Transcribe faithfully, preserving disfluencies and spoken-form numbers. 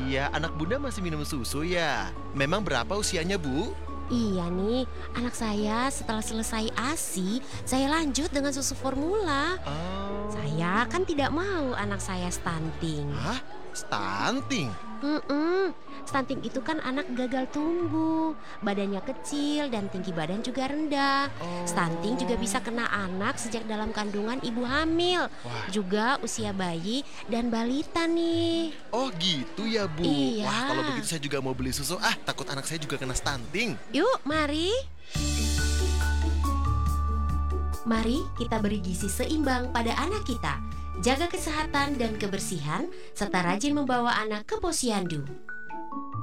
iya, anak Bunda masih minum susu ya? Memang berapa usianya, Bu? Iya nih, anak saya setelah selesai ASI, saya lanjut dengan susu formula. Oh. Saya kan tidak mau anak saya stunting. Hah? Stunting? Mm-mm. Stunting itu kan anak gagal tumbuh, badannya kecil dan tinggi badan juga rendah. Stunting juga bisa Oh. kena anak sejak dalam kandungan ibu hamil, Wah. juga usia bayi dan balita nih. Oh gitu ya, Bu. Iya. Wah, kalau begitu saya juga mau beli susu. Ah, takut anak saya juga kena stunting. Yuk, mari. Mari kita beri gizi seimbang pada anak kita. Jaga kesehatan dan kebersihan, serta rajin membawa anak ke posyandu.